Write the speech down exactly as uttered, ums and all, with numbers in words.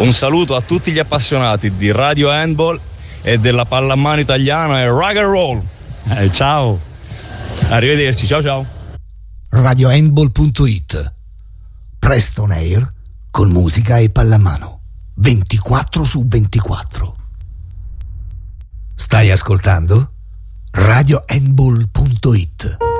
Un saluto a tutti gli appassionati di Radio Handball e della pallamano italiana e rock and roll. Eh, ciao. Arrivederci, ciao ciao. radio handball punto it. Presto on air con musica e pallamano. ventiquattro su ventiquattro. Stai ascoltando? radio handball punto it.